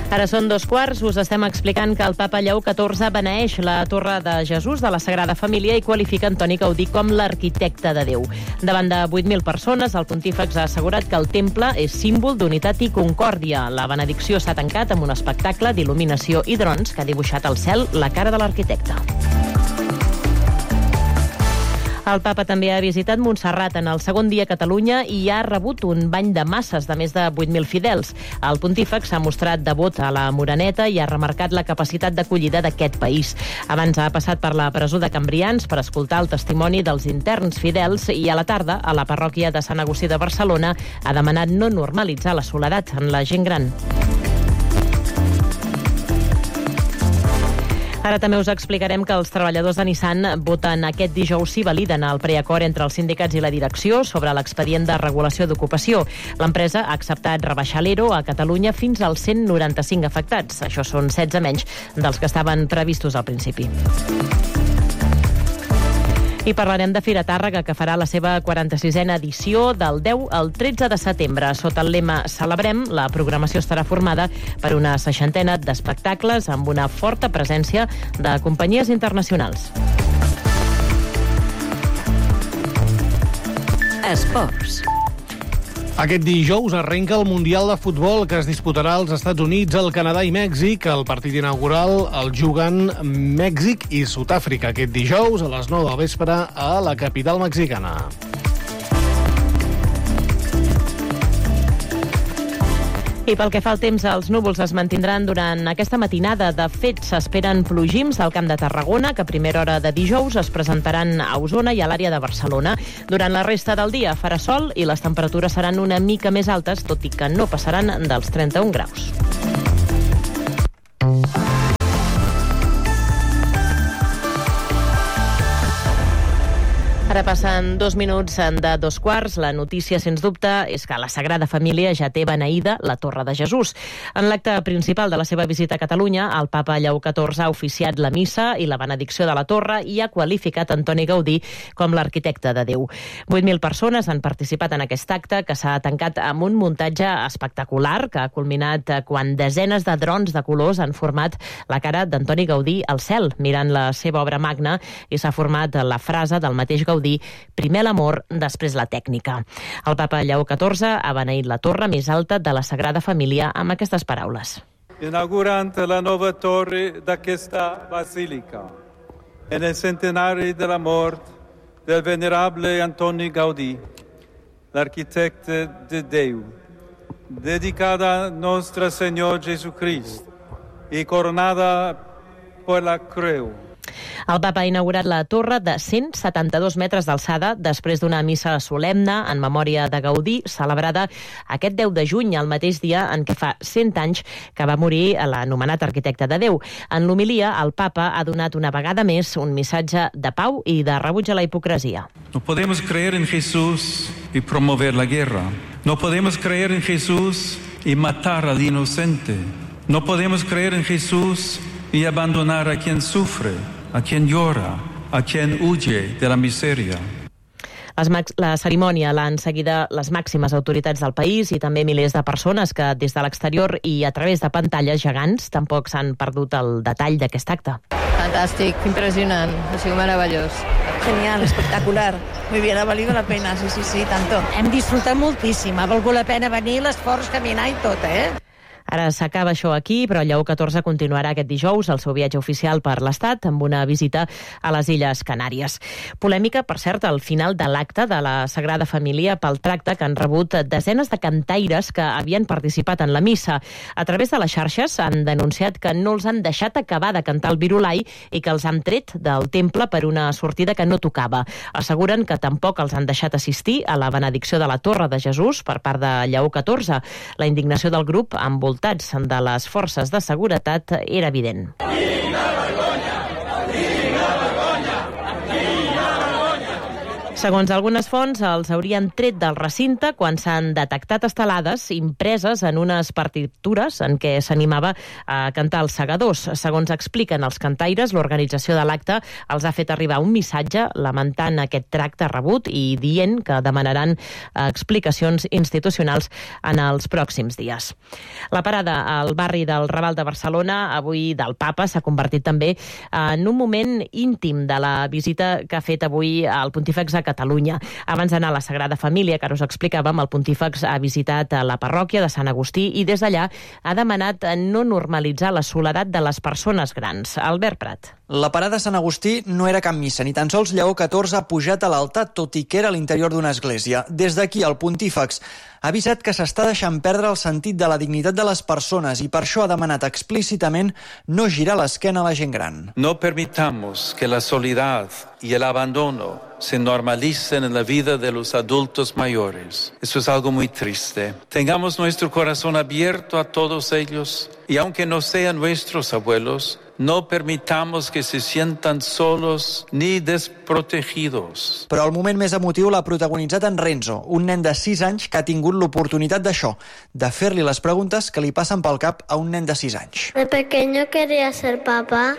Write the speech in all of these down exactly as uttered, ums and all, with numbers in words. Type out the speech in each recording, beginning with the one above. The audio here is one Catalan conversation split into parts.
Ara són dos quarts, us estem explicant que el papa Lleó catorze beneeix la Torre de Jesús de la Sagrada Família i qualifica Antoni Gaudí com l'arquitecte de Déu. Davant de vuit mil persones, el pontífex ha assegurat que el temple és símbol d'unitat i concòrdia. La benedicció s'ha tancat amb un espectacle d'il·luminació i drons que ha dibuixat al cel la cara de l'arquitecte. El papa també ha visitat Montserrat en el segon dia a Catalunya i ha rebut un bany de masses de més de vuit mil fidels. El pontífex s'ha mostrat devot a la Moreneta i ha remarcat la capacitat d'acollida d'aquest país. Abans ha passat per la presó de Cambrians per escoltar el testimoni dels interns fidels i a la tarda, a la parròquia de Sant Agustí de Barcelona, ha demanat no normalitzar la soledat en la gent gran. Ara també us explicarem que els treballadors de Nissan voten aquest dijous si validen el preacord entre els sindicats i la direcció sobre l'expedient de regulació d'ocupació. L'empresa ha acceptat rebaixar l'E R O a Catalunya fins als cent noranta-cinc afectats. Això són setze menys dels que estaven previstos al principi. I parlarem de Fira Tàrrega, que farà la seva quaranta-sisena edició del deu al tretze de setembre. Sota el lema Celebrem, la programació estarà formada per una seixantena d'espectacles amb una forta presència de companyies internacionals. Esports. Aquest dijous arrenca el Mundial de Futbol que es disputarà als Estats Units, el Canadà i Mèxic. El partit inaugural el juguen Mèxic i Sud-àfrica aquest dijous a les nou del vespre a la capital mexicana. I pel que fa al temps, els núvols es mantindran durant aquesta matinada. De fet, s'esperen plogims al Camp de Tarragona, que a primera hora de dijous es presentaran a Osona i a l'àrea de Barcelona. Durant la resta del dia farà sol i les temperatures seran una mica més altes, tot i que no passaran dels trenta-un graus. Ara passen dos minuts de dos quarts. La notícia, sens dubte, és que la Sagrada Família ja té beneïda la Torre de Jesús. En l'acte principal de la seva visita a Catalunya, el papa Lleó catorze ha oficiat la missa i la benedicció de la torre i ha qualificat Antoni Gaudí com l'arquitecte de Déu. vuit mil persones han participat en aquest acte, que s'ha tancat amb un muntatge espectacular que ha culminat quan desenes de drons de colors han format la cara d'Antoni Gaudí al cel, mirant la seva obra magna, i s'ha format la frase del mateix Gaudí: primer l'amor, després la tècnica. El papa Lleó catorze ha beneït la torre més alta de la Sagrada Família amb aquestes paraules. Inaugurant la nova torre d'aquesta basílica, en el centenari de la mort del venerable Antoni Gaudí, l'arquitecte de Déu, dedicada a Nostre Senyor Jesucrist i coronada per la creu. El papa ha inaugurat la torre de cent setanta-dos metres d'alçada després d'una missa solemne en memòria de Gaudí, celebrada aquest deu de juny, el mateix dia en què fa cent anys que va morir l'anomenat arquitecte de Déu. En l'homilia, el papa ha donat una vegada més un missatge de pau i de rebuig a la hipocresia. No podemos creer en Jesús y promover la guerra. No podemos creer en Jesús y matar al inocente. No podemos creer en Jesús y abandonar a quien sufre, a quien llora, a quien huye de la miseria. La cerimònia l'han seguida les màximes autoritats del país i també milers de persones que des de l'exterior i a través de pantalles gegants tampoc s'han perdut el detall d'aquest acte. Fantàstic, impresionant, ha sigut meravellós. Genial, espectacular. Muy bien, ha valido la pena, sí, sí, sí, tanto. Hem disfrutat moltíssim, ha valgut la pena venir, l'esforç, caminar i tot, eh? Ara s'acaba això aquí, però Lleó catorze continuarà aquest dijous el seu viatge oficial per l'Estat amb una visita a les Illes Canàries. Polèmica, per cert, al final de l'acte de la Sagrada Família pel tracte que han rebut desenes de cantaires que havien participat en la missa. A través de les xarxes han denunciat que no els han deixat acabar de cantar el Virolai i que els han tret del temple per una sortida que no tocava. Asseguren que tampoc els han deixat assistir a la benedicció de la Torre de Jesús per part de Lleó catorze. La indignació del grup envoltat de les forces de seguretat era evident. Segons algunes fonts, els haurien tret del recinte quan s'han detectat estelades impreses en unes partitures en què s'animava a cantar els segadors. Segons expliquen els cantaires, l'organització de l'acte els ha fet arribar un missatge lamentant aquest tracte rebut i dient que demanaran explicacions institucionals en els pròxims dies. La parada al barri del Raval de Barcelona, avui del Papa, s'ha convertit també en un moment íntim de la visita que ha fet avui el Pontífex a Catalunya. Abans d'anar a la Sagrada Família, que ara us explicàvem, el Pontífex ha visitat la parròquia de Sant Agustí i des d'allà ha demanat no normalitzar la soledat de les persones grans. Albert Prat. La parada a Sant Agustí no era cap missa, ni tan sols Lleó catorze ha pujat a l'altar, tot i que era a l'interior d'una església. Des d'aquí, el Pontífex ha avisat que s'està deixant perdre el sentit de la dignitat de les persones i per això ha demanat explícitament no girar l'esquena a la gent gran. No permitamos que la soledad y el abandono se normalicen en la vida de los adultos mayores. Eso es algo muy triste. Tengamos nuestro corazón abierto a todos ellos y aunque no sean nuestros abuelos, no permitamos que se sientan solos ni desprotegidos. Però el moment més emotiu l'ha protagonitzat en Renzo, un nen de sis anys que ha tingut l'oportunitat d'això, de fer-li les preguntes que li passen pel cap a un nen de sis anys. De pequeño quería ser papá.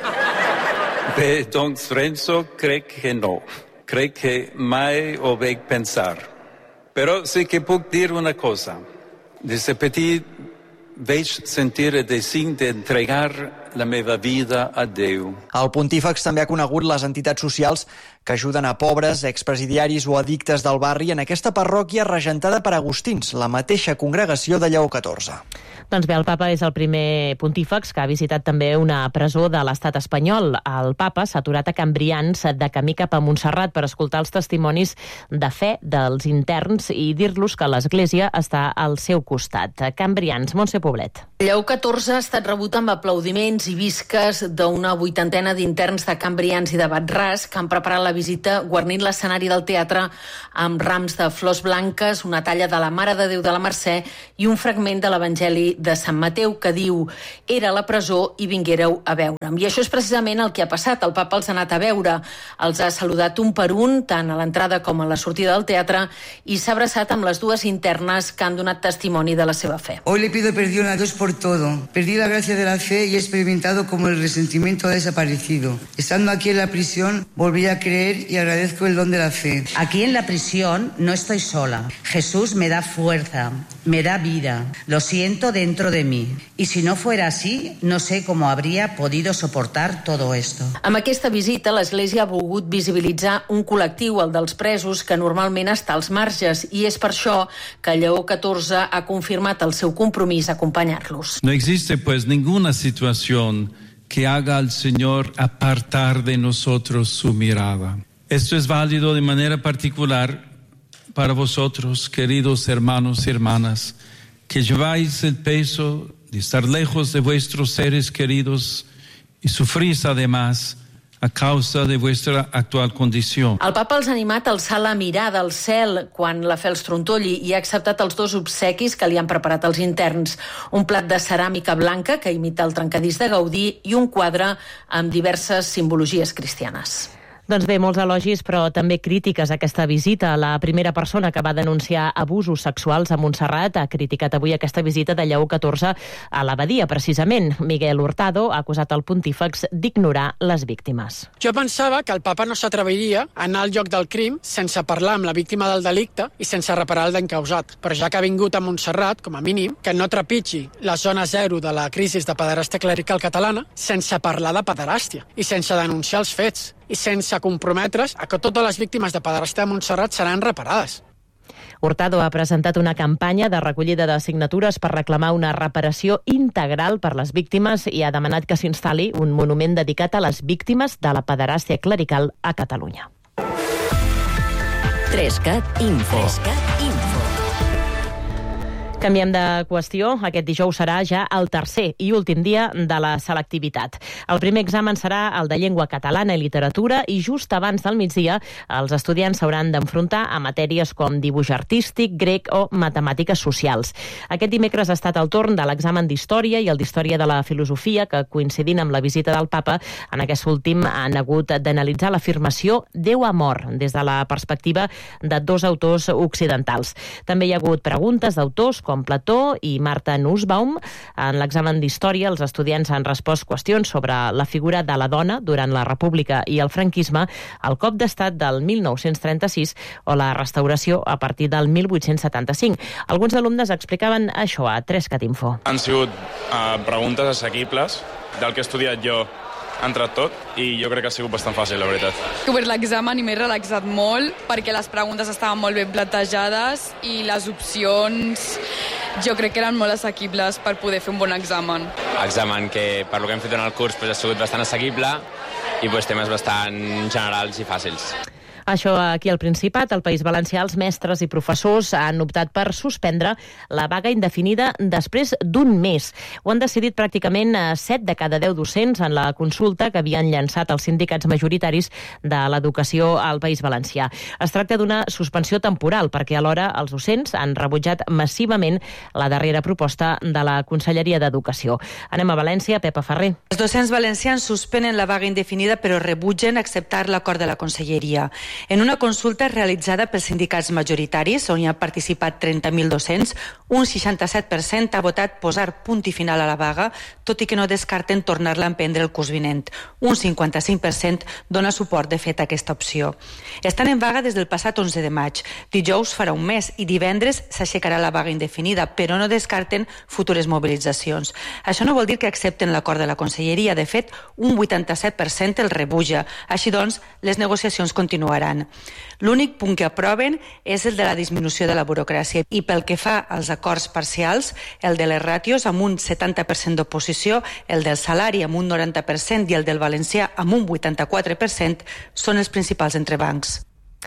Bé, doncs Renzo, crec que no. Crec que mai ho vaig pensar. Però sí que puc dir una cosa. Des de petit vaig sentir el desig d'entregar la meva vida a Déu. El Pontífex també ha conegut les entitats socials que ajuden a pobres, expresidiaris o addictes del barri en aquesta parròquia regentada per agustins, la mateixa congregació de Lleó catorze. Doncs bé, el papa és el primer pontífex que ha visitat també una presó de l'estat espanyol. El papa s'ha aturat a Can Brians de camí cap a Montserrat per escoltar els testimonis de fe dels interns i dir-los que l'Església està al seu costat. Can Brians, Montse Poblet. Lleó catorze ha estat rebut amb aplaudiments i visques d'una vuitantena d'interns de Can Brians i de Bat-ras que han preparat la visita guarnint l'escenari del teatre amb rams de flors blanques, una talla de la Mare de Déu de la Mercè i un fragment de l'Evangeli de Sant Mateu que diu: era a la presó i vinguéreu a veure'm. I això és precisament el que ha passat. El papa els ha anat a veure, els ha saludat un per un, tant a l'entrada com a la sortida del teatre, i s'ha abraçat amb les dues internes que han donat testimoni de la seva fe. Hoy le pido perdón a Dios por todo. Perdí la gracia de la fe y he experimentado como el resentimiento ha desaparecido. Estando aquí en la prisión, volví a creer y agradezco el don de la fe. Aquí en la prisión no estoy sola. Jesús me da fuerza, me da vida. Lo siento dentro de mí. Y si no fuera así, no sé cómo habría podido soportar todo esto. Amb aquesta visita, l'Església ha volgut visibilitzar un col·lectiu, el dels presos, que normalment està als marges, i és per això que Lleó catorze ha confirmat el seu compromís a acompanyar-los. No existe pues ninguna situación que haga al Señor apartar de nosotros su mirada. Esto es válido de manera particular para vosotros, queridos hermanos y hermanas, que lleváis el peso de estar lejos de vuestros seres queridos y sufrís además a causa de vuestra actual condició. El papa els ha animat a alçar la mirada al cel quan la fe els trontolli i ha acceptat els dos obsequis que li han preparat els interns. Un plat de ceràmica blanca que imita el trencadís de Gaudí i un quadre amb diverses simbologies cristianes. Doncs bé, molts elogis, però també crítiques a aquesta visita. La primera persona que va denunciar abusos sexuals a Montserrat ha criticat avui aquesta visita de Lleó catorze a l'abadia, precisament. Miguel Hurtado ha acusat el pontífex d'ignorar les víctimes. Jo pensava que el papa no s'atreviria a anar al lloc del crim sense parlar amb la víctima del delicte i sense reparar el dany causat. Però ja que ha vingut a Montserrat, com a mínim, que no trepitgi la zona zero de la crisi de pederàstia clerical catalana sense parlar de pederàstia i sense denunciar els fets i sense comprometre's a que totes les víctimes de pederàstia de Montserrat seran reparades. Hurtado ha presentat una campanya de recollida de signatures per reclamar una reparació integral per les víctimes i ha demanat que s'instal·li un monument dedicat a les víctimes de la pederàstia clerical a Catalunya. tres cat Info. tres cat Info. Canviem de qüestió. Aquest dijous serà ja el tercer i últim dia de la selectivitat. El primer examen serà el de llengua catalana i literatura i just abans del migdia els estudiants s'hauran d'enfrontar a matèries com dibuix artístic, grec o matemàtiques socials. Aquest dimecres ha estat el torn de l'examen d'història i el d'història de la filosofia, que coincidint amb la visita del papa, en aquest últim han hagut d'analitzar l'afirmació Déu ha mort des de la perspectiva de dos autors occidentals. També hi ha hagut preguntes d'autors com Plató i Marta Nussbaum. En l'examen d'història, els estudiants han respost qüestions sobre la figura de la dona durant la República i el franquisme, el cop d'estat del mil nou-cents trenta-sis o la restauració a partir del mil vuit-cents setanta-cinc. Alguns alumnes explicaven això a tres cat info. Han sigut uh, preguntes assequibles del que he estudiat jo entre tot, i jo crec que ha sigut bastant fàcil, la veritat. He obert l'examen i m'he relaxat molt perquè les preguntes estaven molt ben plantejades i les opcions jo crec que eren molt assequibles per poder fer un bon examen. Examen que, per lo que hem fet en el curs, pues, ha sigut bastant assequible i pues, temes bastant generals i fàcils. Això aquí al Principat, al País Valencià, els mestres i professors han optat per suspendre la vaga indefinida després d'un mes. Ho han decidit pràcticament set de cada deu docents en la consulta que havien llançat els sindicats majoritaris de l'educació al País Valencià. Es tracta d'una suspensió temporal perquè alhora els docents han rebutjat massivament la darrera proposta de la Conselleria d'Educació. Anem a València, Pepa Ferrer. Els docents valencians suspenen la vaga indefinida però rebutgen acceptar l'acord de la Conselleria. En una consulta realitzada pels sindicats majoritaris, on hi han participat trenta mil docents, un seixanta-set per cent ha votat posar punt i final a la vaga, tot i que no descarten tornar-la a emprendre el curs vinent. Un cinquanta-cinc per cent dona suport, de fet, a aquesta opció. Estan en vaga des del passat onze de maig. Dijous farà un mes i divendres s'aixecarà la vaga indefinida, però no descarten futures mobilitzacions. Això no vol dir que accepten l'acord de la Conselleria. De fet, un vuitanta-set per cent el rebutja. Així doncs, les negociacions continuaran. L'únic punt que aproven és el de la disminució de la burocràcia i pel que fa als acords parcials, el de les ràtios amb un setanta per cent d'oposició, el del salari amb un noranta per cent i el del valencià amb un vuitanta-quatre per cent són els principals entrebancs.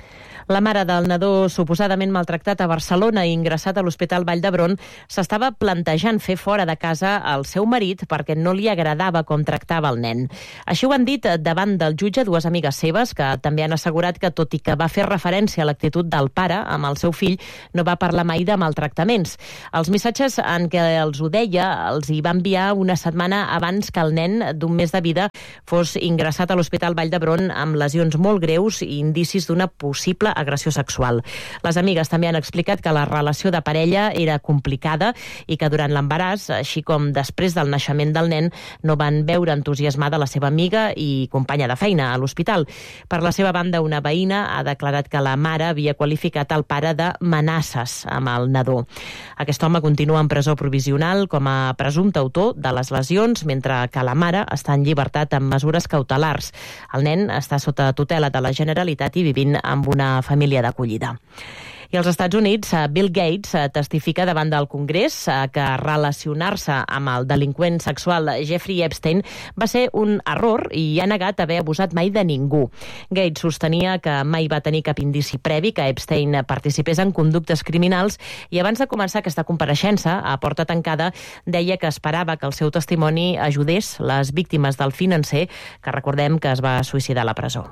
La mare del nadó suposadament maltractat a Barcelona i ingressat a l'Hospital Vall d'Hebron s'estava plantejant fer fora de casa el seu marit perquè no li agradava com tractava el nen. Així ho han dit davant del jutge dues amigues seves que també han assegurat que, tot i que va fer referència a l'actitud del pare amb el seu fill, no va parlar mai de maltractaments. Els missatges en què els ho deia els hi va enviar una setmana abans que el nen d'un mes de vida fos ingressat a l'Hospital Vall d'Hebron amb lesions molt greus i indicis d'una possible agressió sexual. Les amigues també han explicat que la relació de parella era complicada i que durant l'embaràs, així com després del naixement del nen, no van veure entusiasmada la seva amiga i companya de feina a l'hospital. Per la seva banda, una veïna ha declarat que la mare havia qualificat el pare de menaces amb el nadó. Aquest home continua en presó provisional com a presumpte autor de les lesions, mentre que la mare està en llibertat amb mesures cautelars. El nen està sota tutela de la Generalitat i vivint amb una família d'acollida. I als Estats Units, Bill Gates testifica davant del Congrés que relacionar-se amb el delinqüent sexual Jeffrey Epstein va ser un error i ha negat haver abusat mai de ningú. Gates sostenia que mai va tenir cap indici previ que Epstein participés en conductes criminals i abans de començar aquesta compareixença a porta tancada deia que esperava que el seu testimoni ajudés les víctimes del financer, que recordem que es va suïcidar a la presó.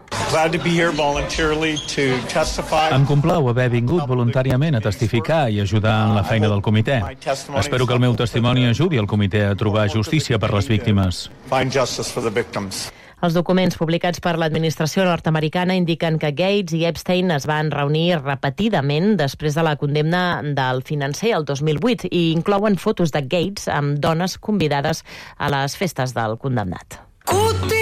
Em complau haver vingut voluntàriament a testificar i ajudar en la feina del comitè. Espero que el meu testimoni ajudi el comitè a trobar justícia per les víctimes. Els documents publicats per l'administració nord-americana indiquen que Gates i Epstein es van reunir repetidament després de la condemna del financer el dos mil vuit i inclouen fotos de Gates amb dones convidades a les festes del condemnat.